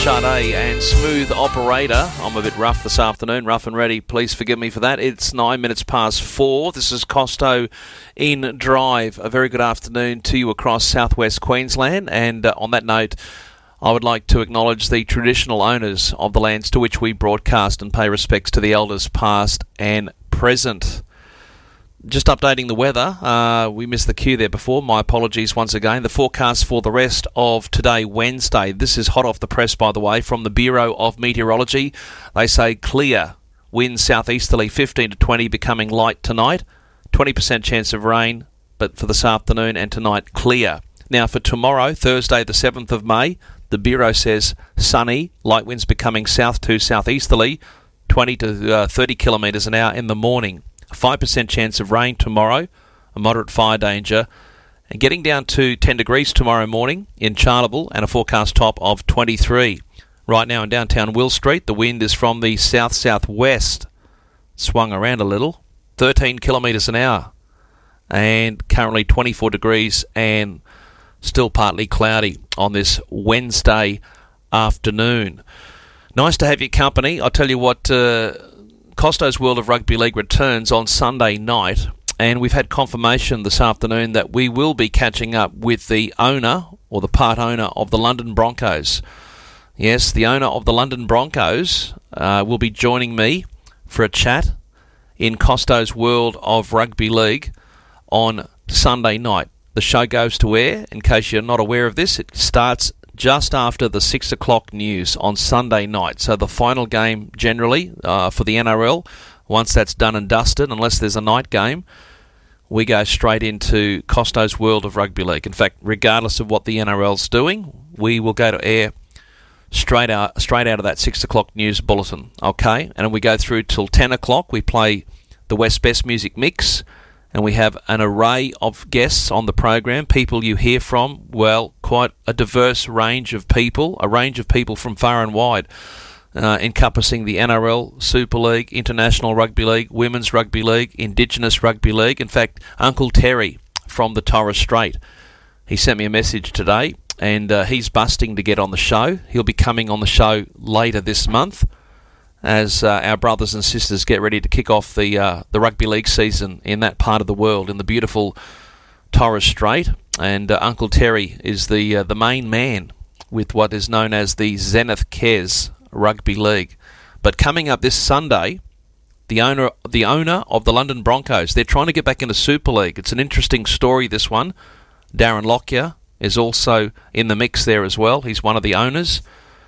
Sade and Smooth Operator. I'm a bit rough this afternoon, rough and ready. Please forgive me for that. It's 9 minutes past 4. This is Costo in Drive. A very good afternoon to you across southwest Queensland. And on that note, I would like to acknowledge the traditional owners of the lands to which we broadcast and pay respects to the elders past and present. Just updating the weather. We missed the cue there before. My apologies once again. The forecast for the rest of today, Wednesday. This is hot off the press, by the way, from the Bureau of Meteorology. They say clear. Winds southeasterly 15 to 20, becoming light tonight. 20% chance of rain, but for this afternoon and tonight, clear. Now for tomorrow, Thursday the 7th of May, the Bureau says sunny. Light winds becoming south to southeasterly, 20 to 30 kilometres an hour in the morning. 5% chance of rain tomorrow, a moderate fire danger, and getting down to 10 degrees tomorrow morning in Charleville and a forecast top of 23. Right now in downtown Will Street, the wind is from the south-southwest, swung around a little, 13 kilometres an hour, and currently 24 degrees and still partly cloudy on this Wednesday afternoon. Nice to have your company. I'll tell you what, Costo's World of Rugby League returns on Sunday night, and we've had confirmation this afternoon that we will be catching up with the owner, or the part owner, of the London Broncos. Yes, the owner of the London Broncos will be joining me for a chat in Costo's World of Rugby League on Sunday night. The show goes to air, in case you're not aware of this, it starts just after the 6 o'clock news on Sunday night. So the final game generally for the NRL, once that's done and dusted, unless there's a night game, we go straight into Costo's World of Rugby League. In fact, regardless of what the NRL's doing, we will go to air straight out of that 6 o'clock news bulletin. Okay, and we go through till 10 o'clock. We play the West Best Music Mix, and we have an array of guests on the program, people you hear from, well, quite a diverse range of people, a range of people from far and wide, encompassing the NRL, Super League, International Rugby League, Women's Rugby League, Indigenous Rugby League. In fact, Uncle Terry from the Torres Strait, he sent me a message today, and he's busting to get on the show. He'll be coming on the show later this month, as our brothers and sisters get ready to kick off the rugby league season in that part of the world, in the beautiful Torres Strait. And Uncle Terry is the main man with what is known as the Zenith Cares Rugby League. But coming up this Sunday, the owner of the London Broncos, they're trying to get back into Super League. It's an interesting story, this one. Darren Lockyer is also in the mix there as well. He's one of the owners.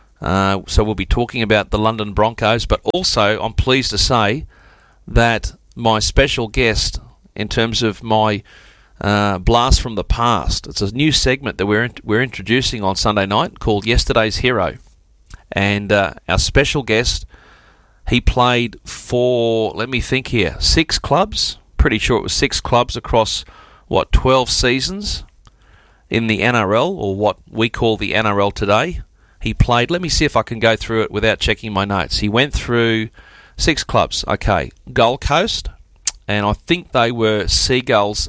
So we'll be talking about the London Broncos, but also I'm pleased to say that my special guest, in terms of my blast from the past, it's a new segment that we're introducing on Sunday night called Yesterday's Hero, and our special guest, he played for, let me think here, 6 clubs. Pretty sure it was 6 clubs across 12 seasons in the NRL, or what we call the NRL today. He played, let me see if I can go through it without checking my notes. He went through 6 clubs. Okay, Gold Coast, and I think they were Seagulls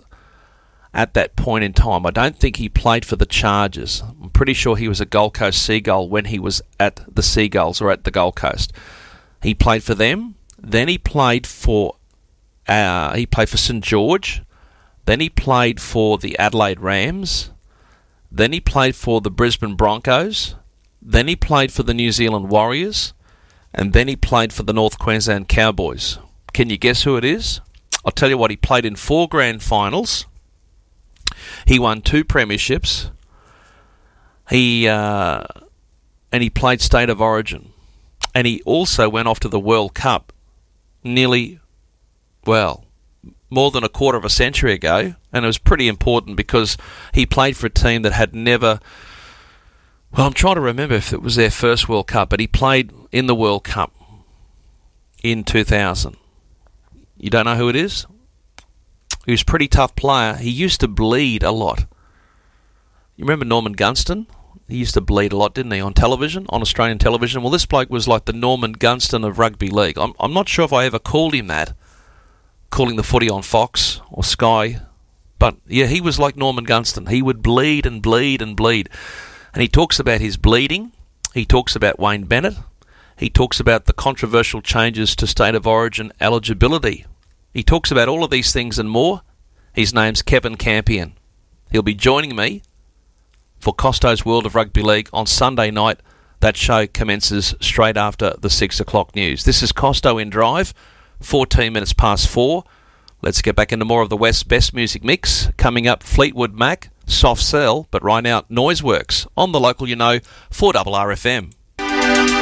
at that point in time. I don't think he played for the Chargers. I'm pretty sure he was a Gold Coast Seagull when he was at the Seagulls or at the Gold Coast. He played for them. Then he played for St George. Then he played for the Adelaide Rams. Then he played for the Brisbane Broncos. Then he played for the New Zealand Warriors, and then he played for the North Queensland Cowboys. Can you guess who it is? I'll tell you what, he played in 4 grand finals. He won 2 premierships. And he played State of Origin. And he also went off to the World Cup more than a quarter of a century ago, and it was pretty important because he played for a team that had never... Well, I'm trying to remember if it was their first World Cup, but he played in the World Cup in 2000. You don't know who it is? He was a pretty tough player. He used to bleed a lot. You remember Norman Gunston? He used to bleed a lot, didn't he, on television, on Australian television? Well, this bloke was like the Norman Gunston of rugby league. I'm not sure if I ever called him that, calling the footy on Fox or Sky. But, yeah, he was like Norman Gunston. He would bleed and bleed and bleed. And he talks about his bleeding He talks about Wayne Bennett. He talks about the controversial changes to state of origin eligibility. He talks about all of these things and more. His name's Kevin Campion. He'll be joining me for Costo's World of Rugby League on Sunday night. That show commences straight after the 6 o'clock news. This is Costo in Drive, 14 minutes past 4. Let's get back into more of the West's best music mix. Coming up, Fleetwood Mac, Soft Cell, but right now, Noiseworks on the local, 4RRFM.